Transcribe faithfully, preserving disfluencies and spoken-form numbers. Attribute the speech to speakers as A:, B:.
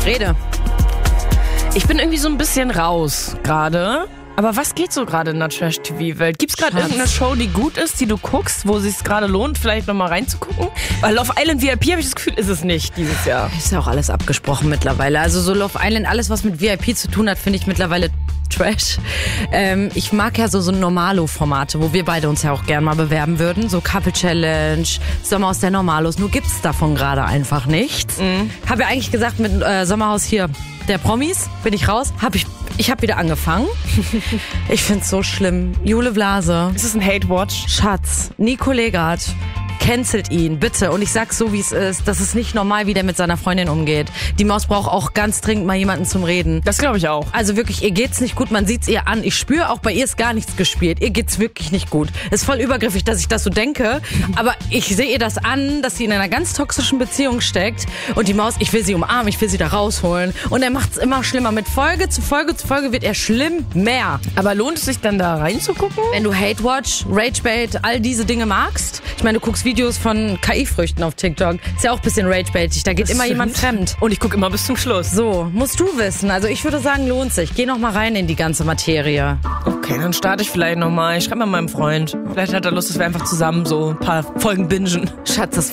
A: Rede.
B: Ich bin irgendwie so ein bisschen raus gerade. Aber was geht so gerade in der Trash-T V-Welt? Gibt's gerade irgendeine Show, die gut ist, die du guckst, wo es sich gerade lohnt, vielleicht nochmal reinzugucken? Weil Love Island V I P, habe ich das Gefühl, ist es nicht dieses Jahr.
A: Ist ja auch alles abgesprochen mittlerweile. Also so Love Island, alles was mit V I P zu tun hat, finde ich mittlerweile Trash. Ähm, ich mag ja so, so Normalo-Formate, wo wir beide uns ja auch gern mal bewerben würden. So Couple Challenge, Sommerhaus der Normalos. Nur gibt's davon gerade einfach nichts. Mhm. Habe ja eigentlich gesagt, mit äh, Sommerhaus hier der Promis bin ich raus. Hab ich ich habe wieder angefangen. Ich find's so schlimm. Jule Blase.
B: Ist es ein Hate-Watch?
A: Schatz, Nico Legard. Cancelt ihn, bitte. Und ich sag's so, wie es ist. Das ist nicht normal, wie der mit seiner Freundin umgeht. Die Maus braucht auch ganz dringend mal jemanden zum Reden.
B: Das glaube ich auch.
A: Also wirklich, ihr geht's nicht gut. Man sieht's ihr an. Ich spüre auch, bei ihr ist gar nichts gespielt. Ihr geht's wirklich nicht gut. Ist voll übergriffig, dass ich das so denke. Aber ich sehe ihr das an, dass sie in einer ganz toxischen Beziehung steckt. Und die Maus, ich will sie umarmen, ich will sie da rausholen. Und er macht's immer schlimmer. Mit Folge zu Folge zu Folge wird er schlimm mehr.
B: Aber lohnt es sich dann da reinzugucken?
A: Wenn du Hate Watch, Ragebait, all diese Dinge magst. Ich meine, du guckst Videos von K I-Früchten auf TikTok. Ist ja auch ein bisschen Ragebaitig. Da geht das immer stimmt. jemand fremd.
B: Und ich gucke immer bis zum Schluss.
A: So, musst du wissen. Also ich würde sagen, lohnt sich. Geh noch mal rein in die ganze Materie.
B: Okay, dann starte ich vielleicht noch mal. Ich schreibe mal meinem Freund. Vielleicht hat er Lust, dass wir einfach zusammen so ein paar Folgen bingen.
A: Schatz, das